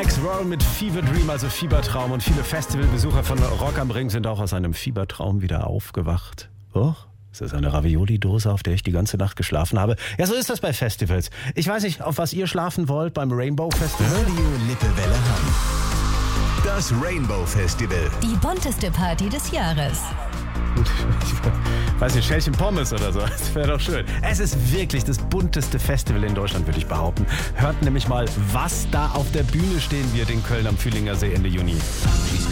Alex Roll mit Fever Dream, also Fiebertraum. Und viele Festivalbesucher von Rock am Ring sind auch aus einem Fiebertraum wieder aufgewacht. Oh, ist das eine Ravioli-Dose, auf der ich die ganze Nacht geschlafen habe? Ja, so ist das bei Festivals. Ich weiß nicht, auf was ihr schlafen wollt beim Rainbow Festival. Radio Lippewelle Hamm. Das Rainbow Festival. Die bunteste Party des Jahres. Ich weiß nicht, Schälchen Pommes oder so. Das wäre doch schön. Es ist wirklich das bunteste Festival in Deutschland, würde ich behaupten. Hört nämlich mal, was da auf der Bühne stehen wird in Köln am Fühlinger See Ende Juni. She's